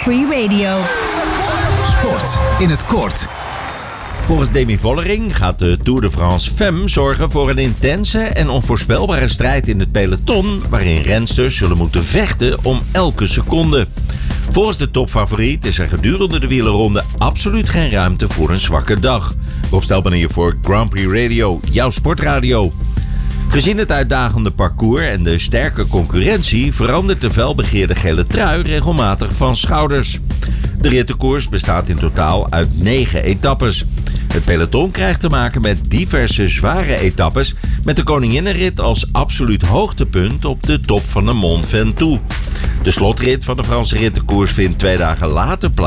Prix Radio. Sport in het kort. Volgens Demi Vollering gaat de Tour de France Femme zorgen voor een intense en onvoorspelbare strijd in het peloton, waarin rensters zullen moeten vechten om elke seconde. Volgens de topfavoriet is er gedurende de wielerronde absoluut geen ruimte voor een zwakke dag. Rob Stelman hier voor Grand Prix Radio, jouw sportradio. Gezien het uitdagende parcours en de sterke concurrentie verandert de felbegeerde gele trui regelmatig van schouders. De rittenkoers bestaat in totaal uit 9 etappes. Het peloton krijgt te maken met diverse zware etappes, met de Koninginnenrit als absoluut hoogtepunt op de top van de Mont Ventoux. De slotrit van de Franse rittenkoers vindt 2 dagen later plaats.